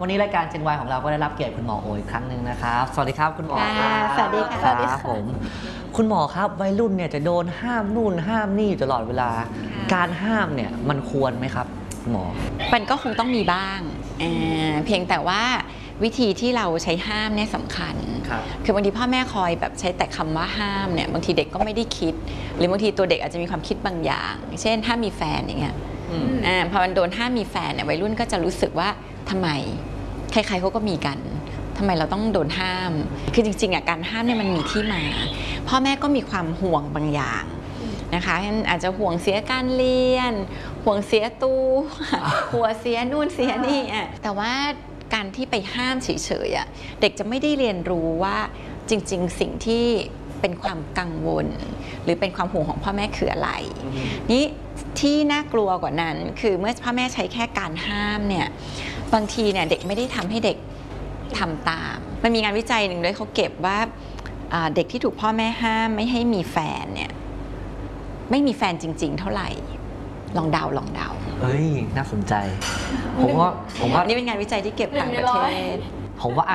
วันนี้รายการ Gen Y ของเราก็ได้รับเกียรติคุณหมอโออีกครั้งหนึ่งนะครับสวัสดีครับคุณหมอครับสวัสดีค่ะครับผมคุณหมอครับวัยรุ่นเนี่ยจะโดนห้ามนู่นห้ามนี่ตลอดเวลาการห้ามเนี่ยมันควรไหมครับคุณหมอมันก็คงต้องมีบ้างเพียงแต่ว่าวิธีที่เราใช้ห้ามเนี่ยสำคัญคือบางทีพ่อแม่คอยแบบใช้แต่คำว่าห้ามเนี่ยบางทีเด็กก็ไม่ได้คิดหรือบางทีตัวเด็กอาจจะมีความคิดบางอย่างเช่นถ้ามีแฟนอย่างเงี้ยพอมันโดนห้ามมีแฟนเนี่ยวัยรุ่นก็จะรู้สึกว่าทำไมใครๆเขาก็มีกันทำไมเราต้องโดนห้ามคือจริงๆการห้ามเนี่ยมันมีที่มาพ่อแม่ก็มีความห่วงบางอย่างนะคะอาจจะห่วงเสียการเรียนห่วงเสียตู้หัวเสียนู่นเสียนี่แต่ว่าการที่ไปห้ามเฉยๆเด็กจะไม่ได้เรียนรู้ว่าจริงๆสิ่งที่เป็นความกังวลหรือเป็นความห่วงของพ่อแม่คืออะไรนี่ที่น่ากลัวกว่านั้นคือเมื่อพ่อแม่ใช้แค่การห้ามเนี่ยบางทีเนี่ยเด็กไม่ได้ทำให้เด็กทำตามมันมีงานวิจัยหนึ่งด้วยเขาเก็บว่าเด็กที่ถูกพ่อแม่ห้ามไม่ให้มีแฟนเนี่ยไม่มีแฟนจริงๆเท่าไหร่ลองเดาเฮ้ยน่าสนใจผมว่านี่เป็นงานวิจัยที่เก็บต่างประเทศผมว่า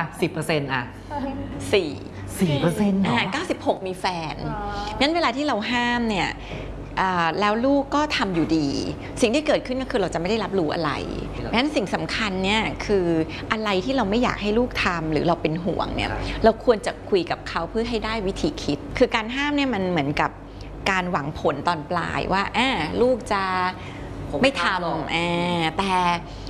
10%4%เหรอ 96มีแฟนงั้นเวลาที่เราห้ามเนี่ยแล้วลูกก็ทำอยู่ดีสิ่งที่เกิดขึ้นก็คือเราจะไม่ได้รับรู้อะไรงั้นสิ่งสำคัญเนี่ยคืออะไรที่เราไม่อยากให้ลูกทำหรือเราเป็นห่วงเนี่ยเราควรจะคุยกับเขาเพื่อให้ได้วิธีคิดคือการห้ามเนี่ยมันเหมือนกับการหวังผลตอนปลายว่าลูกจะไม่ทำแต่